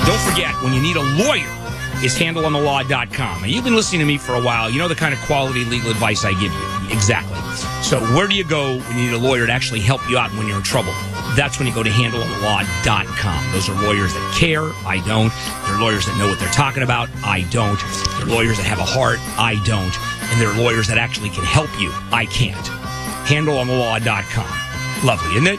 Don't forget, when you need a lawyer, it's handleonthelaw.com. And you've been listening to me for a while. You know the kind of quality legal advice I give you. Exactly. So where do you go when you need a lawyer to actually help you out when you're in trouble? That's when you go to handleonthelaw.com. Those are lawyers that care. I don't. They're lawyers that know what they're talking about. I don't. They're lawyers that have a heart. I don't. And they're lawyers that actually can help you. I can't. Handleonthelaw.com. Lovely, isn't it?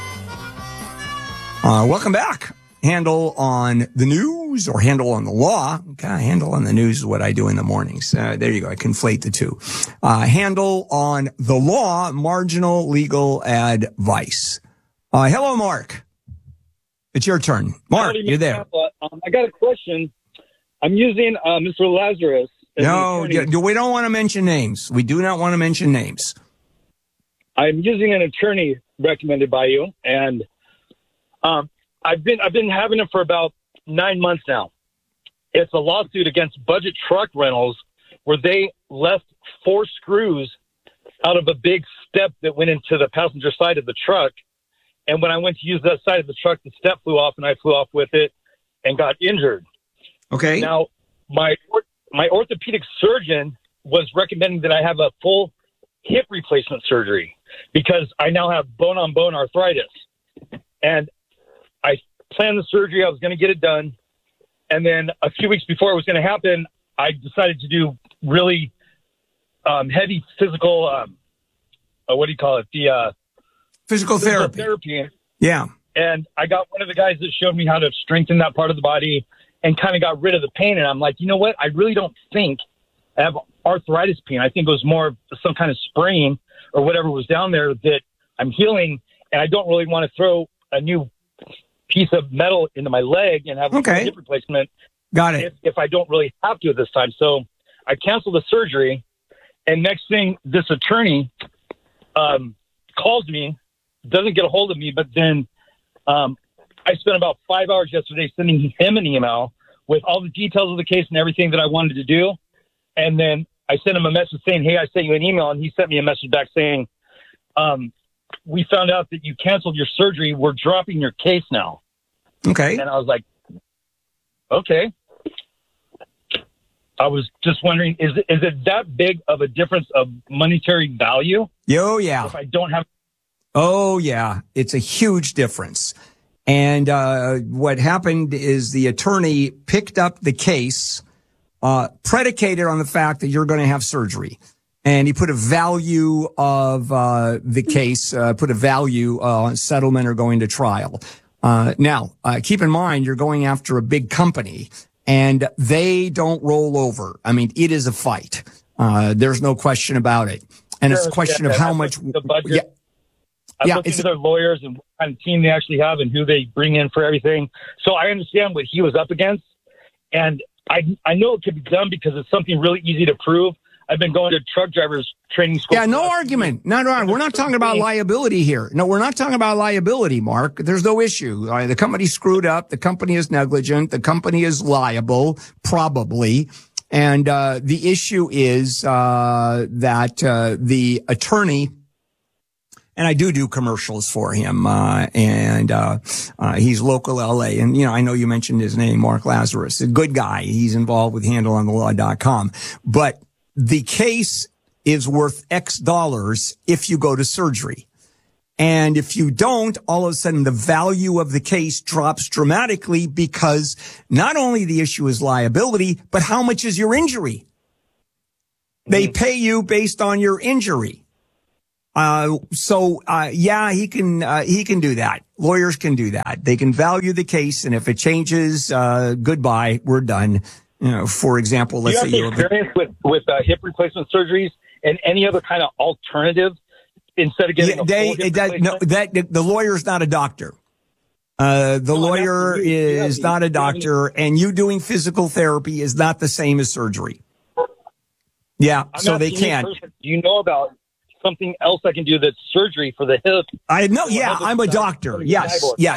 Welcome back. Handle on the news or handle on the law. Okay, handle on the news is what I do in the mornings. There you go. I conflate the two. Handle on the law, marginal legal advice. Hello, Mark. It's your turn. Mark, you're there. I got a question. I'm using Mr. Lazarus. No, we don't want to mention names. We do not want to mention names. I'm using an attorney recommended by you, and I've been having it for about 9 months now. It's a lawsuit against Budget Truck Rentals where they left 4 screws out of a big step that went into the passenger side of the truck. And when I went to use that side of the truck, the step flew off, and I flew off with it and got injured. Okay. Now, my orthopedic surgeon was recommending that I have a full hip replacement surgery because I now have bone-on-bone arthritis. And I planned the surgery. I was going to get it done. And then a few weeks before it was going to happen, I decided to do really heavy physical, physical therapy. Yeah. And I got one of the guys that showed me how to strengthen that part of the body and kind of got rid of the pain. And I'm like, you know what? I really don't think I have arthritis pain. I think it was more of some kind of sprain or whatever was down there that I'm healing. And I don't really want to throw a new piece of metal into my leg and have a hip replacement. Got it. If I don't really have to at this time. So I canceled the surgery. And next thing, this attorney calls me, doesn't get a hold of me, but then I spent about 5 hours yesterday sending him an email with all the details of the case and everything that I wanted to do. And then I sent him a message saying, hey, I sent you an email. And he sent me a message back saying, we found out that you canceled your surgery. We're dropping your case now. Okay. And I was like, okay. I was just wondering, is it that big of a difference of monetary value? Oh, yeah. If I don't have. Oh, yeah. It's a huge difference. And what happened is the attorney picked up the case, predicated on the fact that you're going to have surgery. And he put a value of the case, put a value on settlement or going to trial. Now, keep in mind, you're going after a big company, and they don't roll over. I mean, it is a fight. There's no question about it. And it's a question of how much. The budget. I looked into their lawyers and what kind of team they actually have and who they bring in for everything. So I understand what he was up against. And I know it could be done because it's something really easy to prove. I've been going to truck drivers training school. Yeah, no argument. No. We're not talking about liability here. No, we're not talking about liability, Mark. There's no issue. The company screwed up. The company is negligent. The company is liable, probably. And the issue is that the attorney, and I do commercials for him, and he's local LA. And, I know you mentioned his name, Mark Lazarus, a good guy. He's involved with handleonthelaw.com. But the case is worth X dollars if you go to surgery. And if you don't, all of a sudden the value of the case drops dramatically because not only the issue is liability, but how much is your injury? They pay you based on your injury. Yeah, he can do that. Lawyers can do that. They can value the case. And if it changes, goodbye, we're done. For example, let's say you have experience with hip replacement surgeries and any other kind of alternative instead of getting the lawyer's not a doctor. The lawyer is not a doctor, and you doing physical therapy is not the same as surgery. Yeah, so they can't. Do you know about something else I can do that's surgery for the hip? I know. Yeah, I'm a doctor. Yes.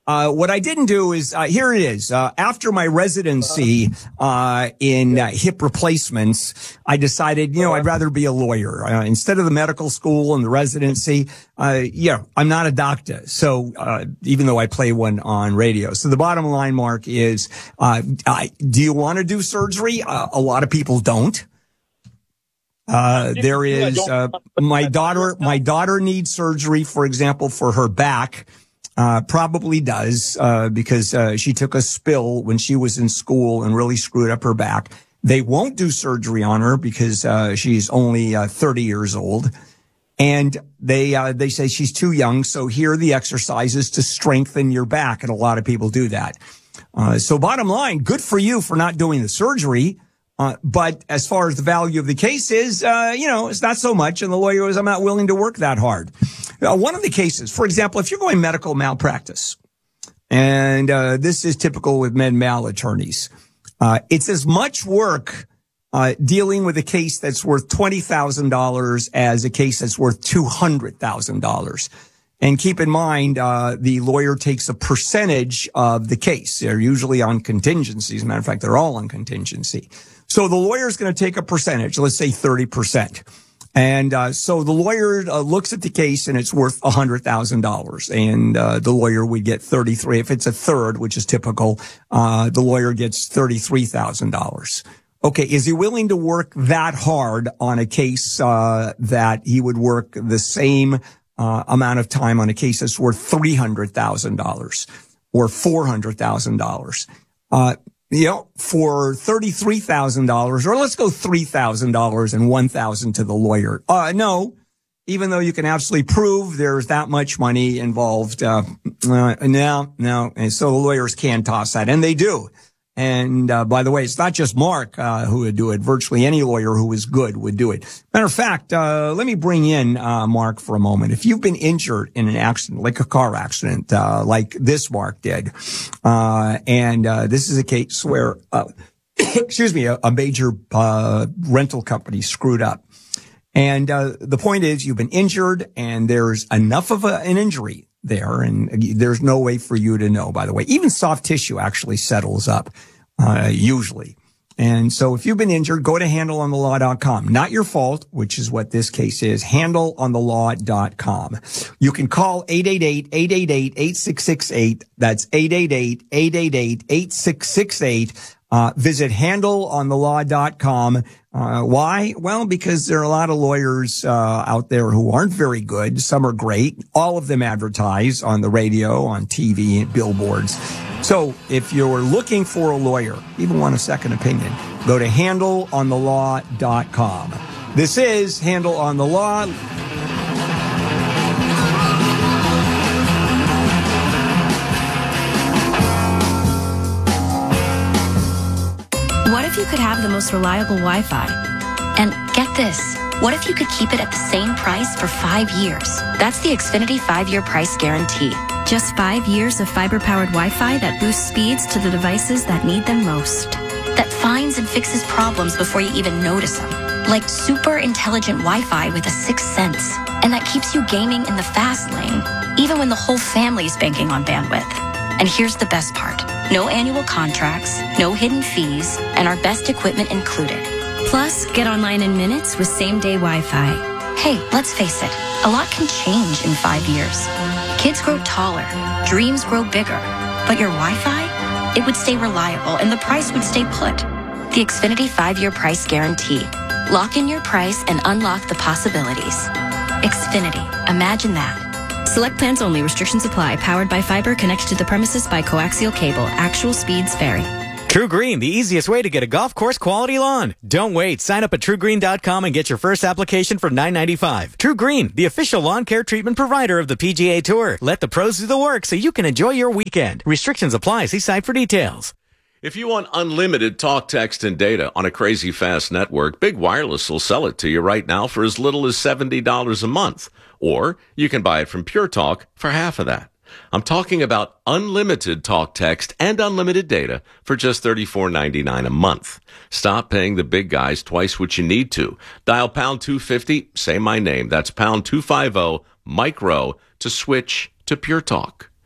What I didn't do is, here it is. After my residency, in hip replacements, I decided, I'd rather be a lawyer. Instead of the medical school and the residency, I'm not a doctor. So, even though I play one on radio. So the bottom line, Mark, is, do you want to do surgery? A lot of people don't. There is, my daughter needs surgery, for example, for her back. Probably does, because, she took a spill when she was in school and really screwed up her back. They won't do surgery on her because, she's only, 30 years old. And they say she's too young. So here are the exercises to strengthen your back. And a lot of people do that. So bottom line, good for you for not doing the surgery. But as far as the value of the case is, it's not so much. And the lawyer goes, I'm not willing to work that hard. One of the cases, for example, if you're going medical malpractice, and this is typical with med-mal attorneys, it's as much work dealing with a case that's worth $20,000 as a case that's worth $200,000. And keep in mind, the lawyer takes a percentage of the case. They're usually on contingency. As a matter of fact, they're all on contingency. So the lawyer's going to take a percentage, let's say 30%. And so the lawyer looks at the case and it's worth $100,000. And the lawyer would get 33. If it's a third, which is typical, the lawyer gets $33,000. Okay, is he willing to work that hard on a case that he would work the same amount of time on a case that's worth $300,000 or $400,000? For $33,000, or let's go $3,000 and $1,000 to the lawyer. No, even though you can absolutely prove there's that much money involved, no. And so the lawyers can toss that, and they do. And, by the way, it's not just Mark, who would do it. Virtually any lawyer who is good would do it. Matter of fact, let me bring in, Mark for a moment. If you've been injured in an accident, like a car accident, like this Mark did, and this is a case where, a major, rental company screwed up. And, the point is you've been injured and there's enough of an injury there, and there's no way for you to know, by the way. Even soft tissue actually settles up, usually. And so if you've been injured, go to handleonthelaw.com. Not your fault, which is what this case is, handleonthelaw.com. You can call 888-888-8668. That's 888-888-8668. Visit handleonthelaw.com. Why? Well, because there are a lot of lawyers out there who aren't very good. Some are great. All of them advertise on the radio, on TV, and billboards. So if you're looking for a lawyer, even want a second opinion, go to handleonthelaw.com. This is Handle on the Law. What if you could have the most reliable Wi-Fi? And get this, what if you could keep it at the same price for 5 years? That's the Xfinity 5-year price guarantee. Just 5 years of fiber-powered Wi-Fi that boosts speeds to the devices that need them most. That finds and fixes problems before you even notice them. Like super intelligent Wi-Fi with a sixth sense. And that keeps you gaming in the fast lane, even when the whole family's banking on bandwidth. And here's the best part. No annual contracts, no hidden fees, and our best equipment included. Plus, get online in minutes with same-day Wi-Fi. Hey, let's face it, a lot can change in 5 years. Kids grow taller, dreams grow bigger, but your Wi-Fi? It would stay reliable and the price would stay put. The Xfinity 5-year price guarantee. Lock in your price and unlock the possibilities. Xfinity, imagine that. Select plans only. Restrictions apply. Powered by fiber. Connected to the premises by coaxial cable. Actual speeds vary. True Green, the easiest way to get a golf course quality lawn. Don't wait. Sign up at TrueGreen.com and get your first application for $9.95. True Green, the official lawn care treatment provider of the PGA Tour. Let the pros do the work so you can enjoy your weekend. Restrictions apply. See site for details. If you want unlimited talk, text, and data on a crazy fast network, Big Wireless will sell it to you right now for as little as $70 a month. Or you can buy it from Pure Talk for half of that. I'm talking about unlimited talk, text, and unlimited data for just $34.99 a month. Stop paying the big guys twice what you need to. Dial pound 250, say my name. That's pound 250, Mike Rowe, to switch to Pure Talk.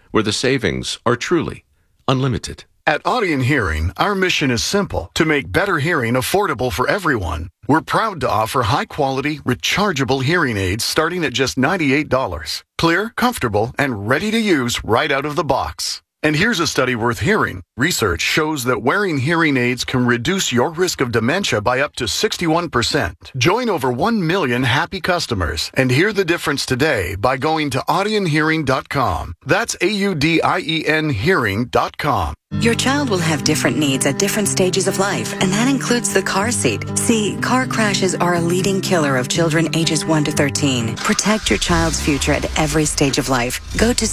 where the savings are truly unlimited. At Audion Hearing, our mission is simple: to make better hearing affordable for everyone. We're proud to offer high-quality, rechargeable hearing aids starting at just $98. Clear, comfortable, and ready to use right out of the box. And here's a study worth hearing. Research shows that wearing hearing aids can reduce your risk of dementia by up to 61%. Join over 1 million happy customers and hear the difference today by going to audionhearing.com. That's AUDIEN hearing.com. Your child will have different needs at different stages of life, and that includes the car seat. See, car crashes are a leading killer of children ages 1 to 13. Protect your child's future at every stage of life. Go to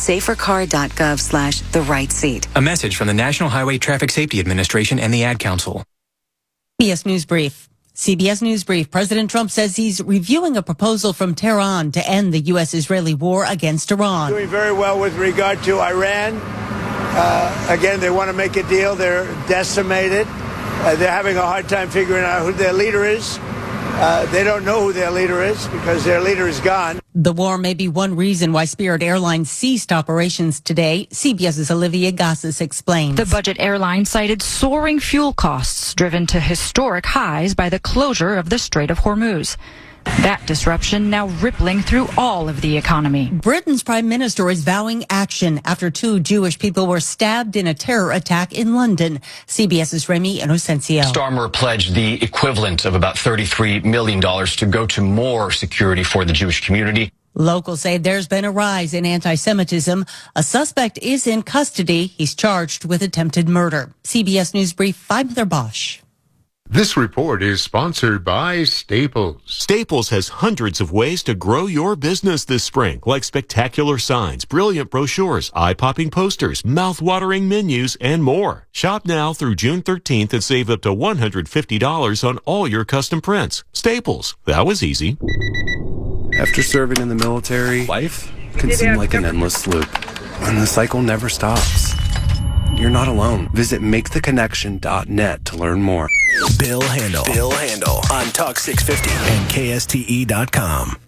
safercar.gov/the-right-seat. A message from the National Highway Traffic Safety Administration and the Ad Council. CBS News Brief. CBS News Brief. President Trump says he's reviewing a proposal from Tehran to end the U.S.-Israeli war against Iran. Doing very well with regard to Iran. Again, they want to make a deal. They're decimated. They're having a hard time figuring out who their leader is. They don't know who their leader is because their leader is gone. The war may be one reason why Spirit Airlines ceased operations today. CBS's Olivia Gassis explains. The budget airline cited soaring fuel costs driven to historic highs by the closure of the Strait of Hormuz. That disruption now rippling through all of the economy. Britain's prime minister is vowing action after 2 Jewish people were stabbed in a terror attack in London. CBS's Remy Inocencio. Starmer pledged the equivalent of about $33 million to go to more security for the Jewish community. Locals say there's been a rise in anti-Semitism. A suspect is in custody. He's charged with attempted murder. CBS News Brief, I'm Heather Bosch. This report is sponsored by Staples. Staples has hundreds of ways to grow your business this spring, like spectacular signs, brilliant brochures, eye-popping posters, mouth-watering menus, and more. Shop now through June 13th and save up to $150 on all your custom prints. Staples. That was easy. After serving in the military, life can seem like an endless loop, and the cycle never stops. You're not alone. Visit MakeTheConnection.net to learn more. Bill Handel on Talk 650 and KSTE.com.